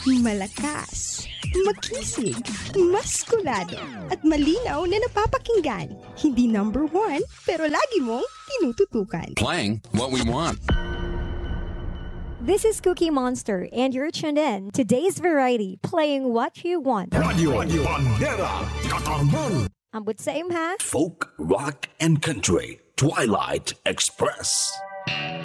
Malakas, makisig, maskulado, at malinaw na napapakinggan. Hindi number one, pero lagi mong tinututukan. Playing what we want. This is Cookie Monster, and you're tuned in to Today's Variety, playing what you want. Radio Bandera, Katarman. Ambot sa imha. Folk, rock, and country. Twilight Express.